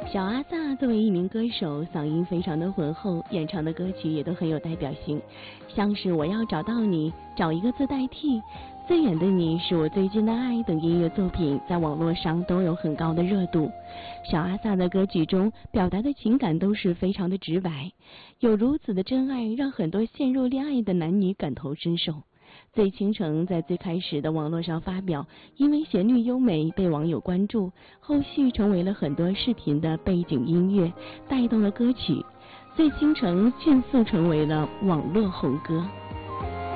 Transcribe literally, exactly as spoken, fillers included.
小阿萨作为一名歌手，嗓音非常的浑厚，演唱的歌曲也都很有代表性，像是我要找到你、找一个字代替、最远的你是我最近的爱等音乐作品在网络上都有很高的热度。小阿萨的歌曲中表达的情感都是非常的直白，有如此的真爱让很多陷入恋爱的男女感同身受。醉倾城在最开始的网络上发表，因为旋律优美被网友关注，后续成为了很多视频的背景音乐，带动了歌曲。醉倾城迅速成为了网络红歌。